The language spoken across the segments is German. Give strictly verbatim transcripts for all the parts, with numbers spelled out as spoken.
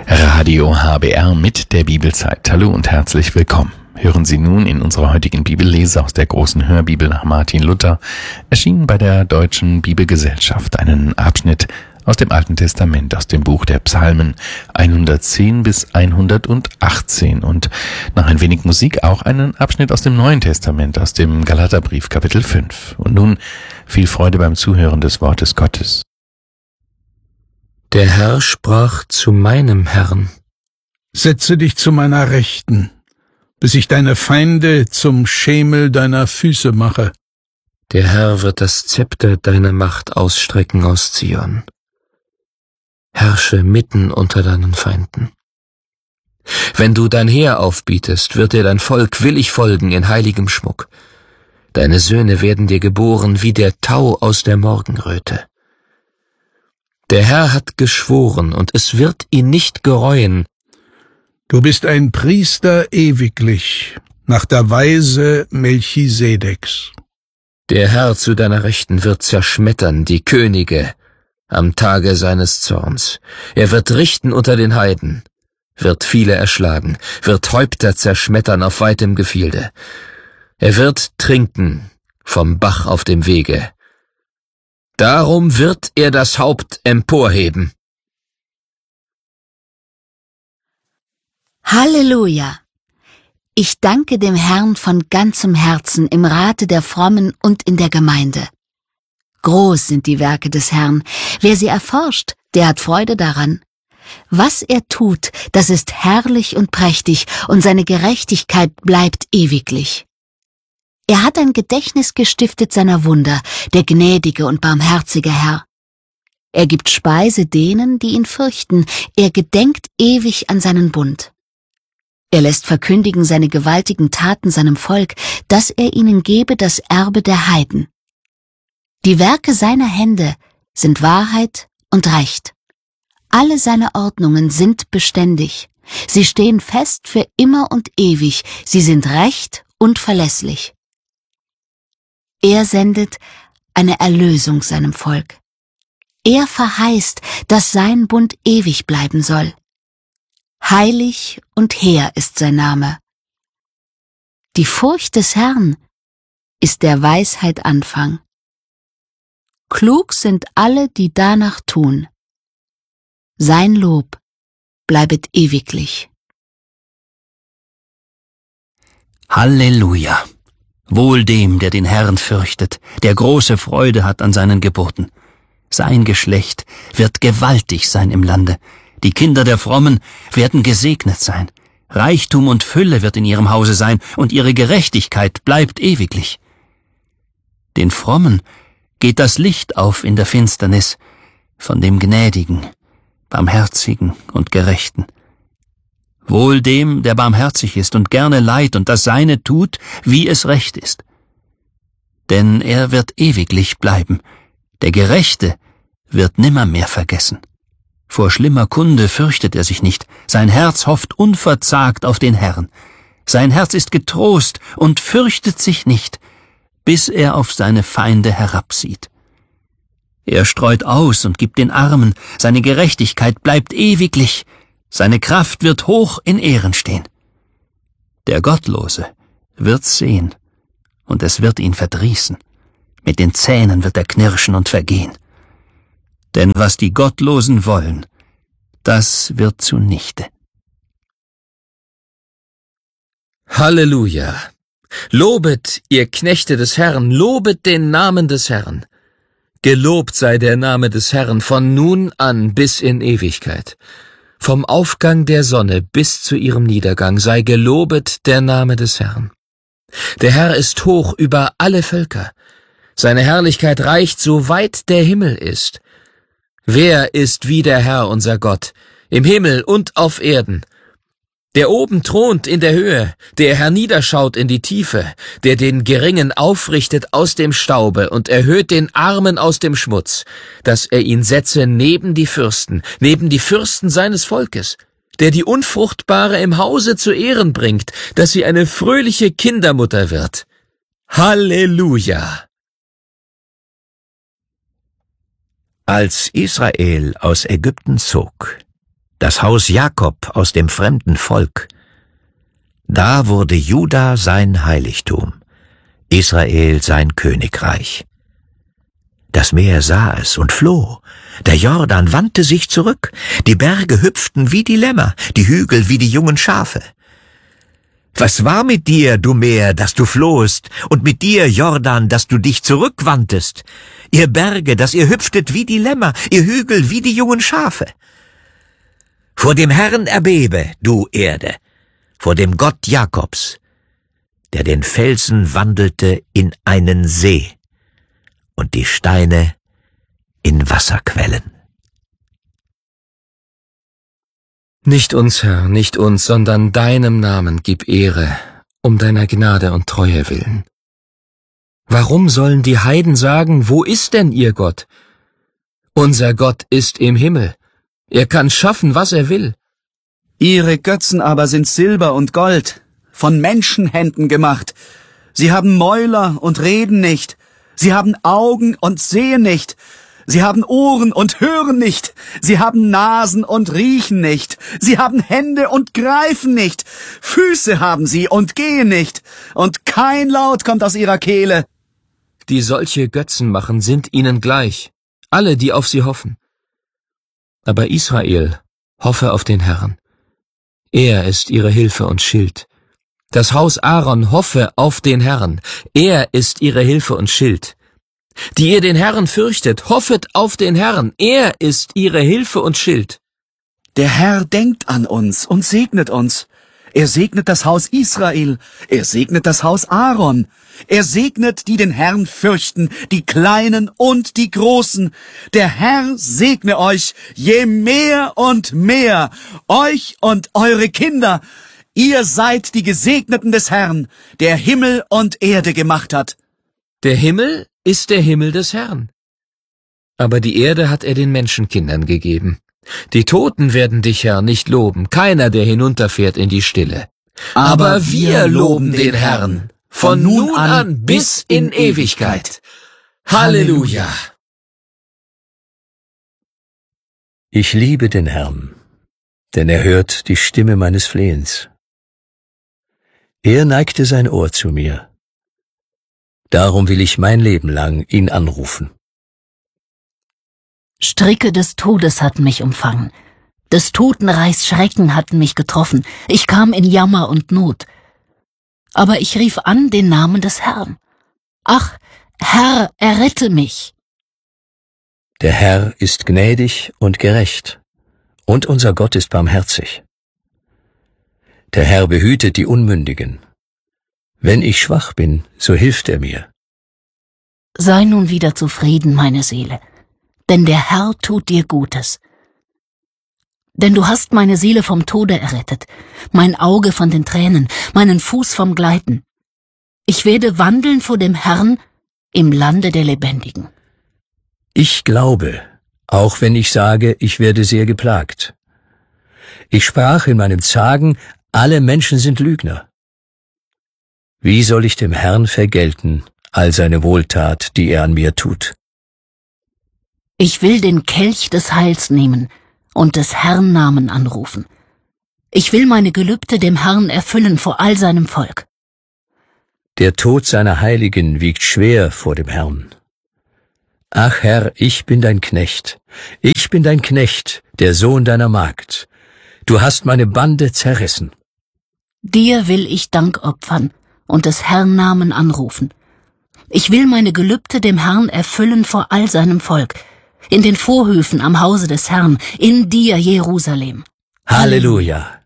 Radio H B R mit der Bibelzeit. Hallo und herzlich willkommen. Hören Sie nun in unserer heutigen Bibellese aus der großen Hörbibel nach Martin Luther, erschienen bei der Deutschen Bibelgesellschaft, einen Abschnitt aus dem Alten Testament, aus dem Buch der Psalmen hundertzehn bis hundertachtzehn und nach ein wenig Musik auch einen Abschnitt aus dem Neuen Testament, aus dem Galaterbrief Kapitel fünf. Und nun viel Freude beim Zuhören des Wortes Gottes. Der Herr sprach zu meinem Herrn: Setze dich zu meiner Rechten, bis ich deine Feinde zum Schemel deiner Füße mache. Der Herr wird das Zepter deiner Macht ausstrecken aus Zion. Herrsche mitten unter deinen Feinden. Wenn du dein Heer aufbietest, wird dir dein Volk willig folgen in heiligem Schmuck. Deine Söhne werden dir geboren wie der Tau aus der Morgenröte. Der Herr hat geschworen, und es wird ihn nicht gereuen. Du bist ein Priester ewiglich, nach der Weise Melchisedeks. Der Herr zu deiner Rechten wird zerschmettern die Könige am Tage seines Zorns. Er wird richten unter den Heiden, wird viele erschlagen, wird Häupter zerschmettern auf weitem Gefilde. Er wird trinken vom Bach auf dem Wege. Darum wird er das Haupt emporheben. Halleluja! Ich danke dem Herrn von ganzem Herzen im Rate der Frommen und in der Gemeinde. Groß sind die Werke des Herrn. Wer sie erforscht, der hat Freude daran. Was er tut, das ist herrlich und prächtig, und seine Gerechtigkeit bleibt ewiglich. Er hat ein Gedächtnis gestiftet seiner Wunder, der gnädige und barmherzige Herr. Er gibt Speise denen, die ihn fürchten. Er gedenkt ewig an seinen Bund. Er lässt verkündigen seine gewaltigen Taten seinem Volk, dass er ihnen gebe das Erbe der Heiden. Die Werke seiner Hände sind Wahrheit und Recht. Alle seine Ordnungen sind beständig. Sie stehen fest für immer und ewig. Sie sind recht und verlässlich. Er sendet eine Erlösung seinem Volk. Er verheißt, dass sein Bund ewig bleiben soll. Heilig und hehr ist sein Name. Die Furcht des Herrn ist der Weisheit Anfang. Klug sind alle, die danach tun. Sein Lob bleibet ewiglich. Halleluja! Wohl dem, der den Herrn fürchtet, der große Freude hat an seinen Geburten. Sein Geschlecht wird gewaltig sein im Lande. Die Kinder der Frommen werden gesegnet sein. Reichtum und Fülle wird in ihrem Hause sein, und ihre Gerechtigkeit bleibt ewiglich. Den Frommen geht das Licht auf in der Finsternis, von dem Gnädigen, Barmherzigen und Gerechten. Wohl dem, der barmherzig ist und gerne Leid und das Seine tut, wie es recht ist. Denn er wird ewiglich bleiben. Der Gerechte wird nimmermehr vergessen. Vor schlimmer Kunde fürchtet er sich nicht. Sein Herz hofft unverzagt auf den Herrn. Sein Herz ist getrost und fürchtet sich nicht, bis er auf seine Feinde herabsieht. Er streut aus und gibt den Armen. Seine Gerechtigkeit bleibt ewiglich. Seine Kraft wird hoch in Ehren stehen. Der Gottlose wird's sehen, und es wird ihn verdrießen. Mit den Zähnen wird er knirschen und vergehen. Denn was die Gottlosen wollen, das wird zunichte. Halleluja! Lobet, ihr Knechte des Herrn, lobet den Namen des Herrn. Gelobt sei der Name des Herrn von nun an bis in Ewigkeit. Vom Aufgang der Sonne bis zu ihrem Niedergang sei gelobet der Name des Herrn. Der Herr ist hoch über alle Völker. Seine Herrlichkeit reicht, so weit der Himmel ist. Wer ist wie der Herr, unser Gott, im Himmel und auf Erden? Der oben thront in der Höhe, der herniederschaut in die Tiefe, der den Geringen aufrichtet aus dem Staube und erhöht den Armen aus dem Schmutz, dass er ihn setze neben die Fürsten, neben die Fürsten seines Volkes, der die Unfruchtbare im Hause zu Ehren bringt, dass sie eine fröhliche Kindermutter wird. Halleluja! Als Israel aus Ägypten zog, das Haus Jakob aus dem fremden Volk. Da wurde Juda sein Heiligtum, Israel sein Königreich. Das Meer sah es und floh, der Jordan wandte sich zurück, die Berge hüpften wie die Lämmer, die Hügel wie die jungen Schafe. Was war mit dir, du Meer, dass du flohst, und mit dir, Jordan, dass du dich zurückwandtest? Ihr Berge, dass ihr hüpftet wie die Lämmer, ihr Hügel wie die jungen Schafe. Vor dem Herrn erbebe, du Erde, vor dem Gott Jakobs, der den Felsen wandelte in einen See und die Steine in Wasserquellen. Nicht uns, Herr, nicht uns, sondern deinem Namen gib Ehre, um deiner Gnade und Treue willen. Warum sollen die Heiden sagen, wo ist denn ihr Gott? Unser Gott ist im Himmel. Er kann schaffen, was er will. Ihre Götzen aber sind Silber und Gold, von Menschenhänden gemacht. Sie haben Mäuler und reden nicht. Sie haben Augen und sehen nicht. Sie haben Ohren und hören nicht. Sie haben Nasen und riechen nicht. Sie haben Hände und greifen nicht. Füße haben sie und gehen nicht. Und kein Laut kommt aus ihrer Kehle. Die solche Götzen machen, sind ihnen gleich, alle, die auf sie hoffen. Aber Israel hoffe auf den Herrn. Er ist ihre Hilfe und Schild. Das Haus Aaron hoffe auf den Herrn. Er ist ihre Hilfe und Schild. Die ihr den Herrn fürchtet, hoffet auf den Herrn. Er ist ihre Hilfe und Schild. Der Herr denkt an uns und segnet uns. Er segnet das Haus Israel. Er segnet das Haus Aaron. Er segnet, die den Herrn fürchten, die Kleinen und die Großen. Der Herr segne euch je mehr und mehr, euch und eure Kinder. Ihr seid die Gesegneten des Herrn, der Himmel und Erde gemacht hat. Der Himmel ist der Himmel des Herrn. Aber die Erde hat er den Menschenkindern gegeben. Die Toten werden dich, Herr, nicht loben, keiner, der hinunterfährt in die Stille. Aber, Aber wir loben den Herrn, von nun an bis in Ewigkeit. Halleluja! Ich liebe den Herrn, denn er hört die Stimme meines Flehens. Er neigte sein Ohr zu mir. Darum will ich mein Leben lang ihn anrufen. Stricke des Todes hatten mich umfangen. Des Totenreichs Schrecken hatten mich getroffen. Ich kam in Jammer und Not. Aber ich rief an den Namen des Herrn. Ach, Herr, errette mich. Der Herr ist gnädig und gerecht, und unser Gott ist barmherzig. Der Herr behütet die Unmündigen. Wenn ich schwach bin, so hilft er mir. Sei nun wieder zufrieden, meine Seele, denn der Herr tut dir Gutes. Denn du hast meine Seele vom Tode errettet, mein Auge von den Tränen, meinen Fuß vom Gleiten. Ich werde wandeln vor dem Herrn im Lande der Lebendigen. Ich glaube, auch wenn ich sage, ich werde sehr geplagt. Ich sprach in meinem Zagen, alle Menschen sind Lügner. Wie soll ich dem Herrn vergelten, all seine Wohltat, die er an mir tut? Ich will den Kelch des Heils nehmen und des Herrn Namen anrufen. Ich will meine Gelübde dem Herrn erfüllen vor all seinem Volk. Der Tod seiner Heiligen wiegt schwer vor dem Herrn. Ach Herr, ich bin dein Knecht, ich bin dein Knecht, der Sohn deiner Magd. Du hast meine Bande zerrissen. Dir will ich Dank opfern und des Herrn Namen anrufen. Ich will meine Gelübde dem Herrn erfüllen vor all seinem Volk, in den Vorhöfen am Hause des Herrn, in dir, Jerusalem. Halleluja!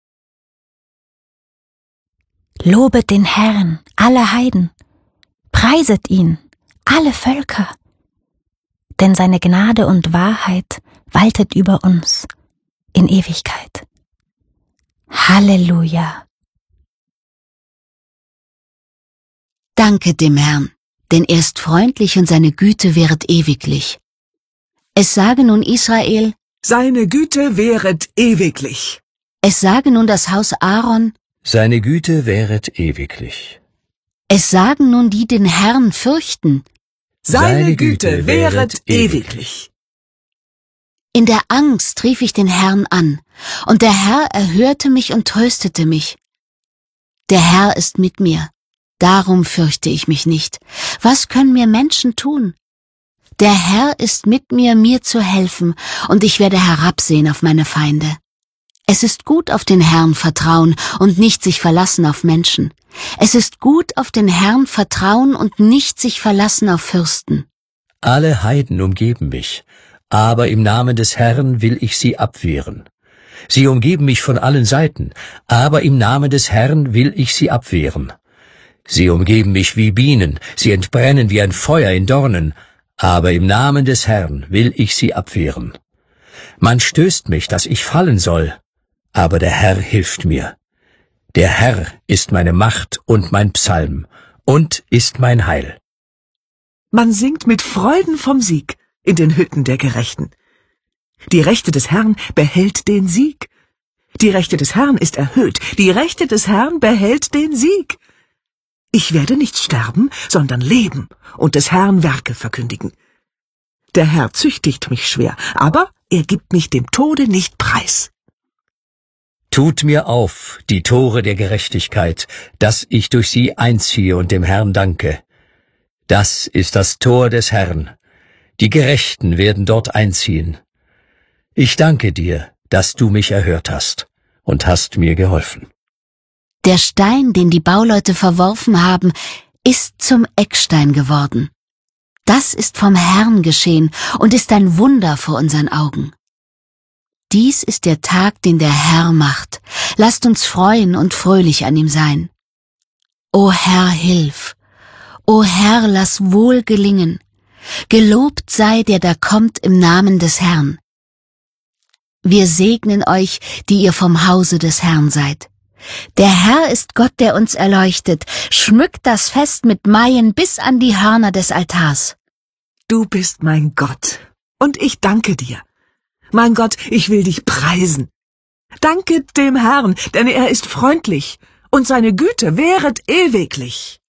Lobet den Herrn, alle Heiden, preiset ihn, alle Völker, denn seine Gnade und Wahrheit waltet über uns in Ewigkeit. Halleluja! Danke dem Herrn, denn er ist freundlich und seine Güte währet ewiglich. Es sage nun Israel, seine Güte währet ewiglich. Es sage nun das Haus Aaron, seine Güte währet ewiglich. Es sagen nun die den Herrn fürchten, seine Güte währet ewiglich. In der Angst rief ich den Herrn an, und der Herr erhörte mich und tröstete mich. Der Herr ist mit mir, darum fürchte ich mich nicht. Was können mir Menschen tun? Der Herr ist mit mir, mir zu helfen, und ich werde herabsehen auf meine Feinde. Es ist gut, auf den Herrn vertrauen und nicht sich verlassen auf Menschen. Es ist gut, auf den Herrn vertrauen und nicht sich verlassen auf Fürsten. Alle Heiden umgeben mich, aber im Namen des Herrn will ich sie abwehren. Sie umgeben mich von allen Seiten, aber im Namen des Herrn will ich sie abwehren. Sie umgeben mich wie Bienen, sie entbrennen wie ein Feuer in Dornen, aber im Namen des Herrn will ich sie abwehren. Man stößt mich, dass ich fallen soll, aber der Herr hilft mir. Der Herr ist meine Macht und mein Psalm und ist mein Heil. Man singt mit Freuden vom Sieg in den Hütten der Gerechten. Die Rechte des Herrn behält den Sieg. Die Rechte des Herrn ist erhöht. Die Rechte des Herrn behält den Sieg. Ich werde nicht sterben, sondern leben und des Herrn Werke verkündigen. Der Herr züchtigt mich schwer, aber er gibt mich dem Tode nicht preis. Tut mir auf, die Tore der Gerechtigkeit, dass ich durch sie einziehe und dem Herrn danke. Das ist das Tor des Herrn. Die Gerechten werden dort einziehen. Ich danke dir, dass du mich erhört hast und hast mir geholfen. Der Stein, den die Bauleute verworfen haben, ist zum Eckstein geworden. Das ist vom Herrn geschehen und ist ein Wunder vor unseren Augen. Dies ist der Tag, den der Herr macht. Lasst uns freuen und fröhlich an ihm sein. O Herr, hilf! O Herr, lass wohl gelingen! Gelobt sei, der da kommt im Namen des Herrn. Wir segnen euch, die ihr vom Hause des Herrn seid. Der Herr ist Gott, der uns erleuchtet. Schmückt das Fest mit Maien bis an die Hörner des Altars. Du bist mein Gott, und ich danke dir. Mein Gott, ich will dich preisen. Danke dem Herrn, denn er ist freundlich, und seine Güte währet ewiglich.